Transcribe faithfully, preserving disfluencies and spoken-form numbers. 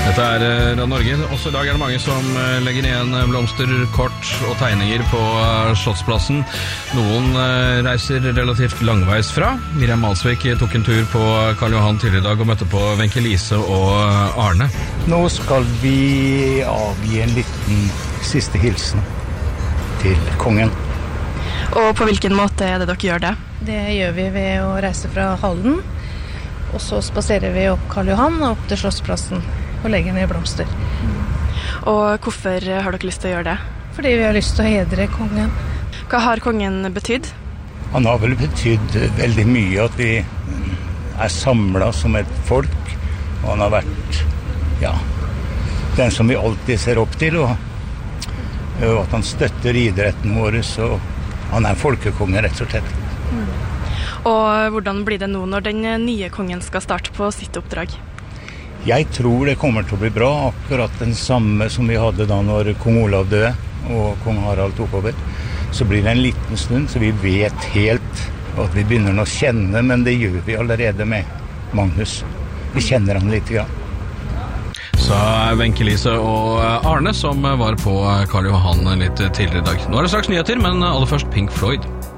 Dette er Radio Norge. Også i dag er det mange som legger igjen blomster, kort og tegninger på Slottsplassen. Noen reiser relativt langveis fra. Miriam Malsvik tok en tur på Karl Johan tidligere i dag og møtte på Wenche Lise og Arne. Nå skal vi avgi en liten siste hilsen til kongen. Og på hvilken måte er det dere gjør det? Det gjør vi ved å reise fra Halden, og så spaserer vi opp Karl Johan og opp til Slottsplassen og legger ned blomster. Og hvorfor har dere lyst til å gjøre det? Fordi vi har lyst til å hedre kongen. Hva har kongen betydd? Han har vel betydd veldig mye at vi er samlet som et folk, og han har vært, ja, den som vi alltid ser opp til, og, og at han støtter idretten vår, så han er folkekongen rett og slett. Mm. Og hvordan blir det nå når den nye kongen skal starte på sitt oppdrag? Jeg tror det kommer til å bli bra, akkurat den samme som vi hadde da når kong Olav døde og kong Harald tok over. Så blir det en liten stund, så vi vet helt at vi begynner å kjenne, men det gjør vi allerede med Magnus. Vi kjenner han litt, ja. Sa Wenche Lise og Arne som var på Karl Johan litt tidligere i dag. Nå er det straks nyheter, men aller først Pink Floyd.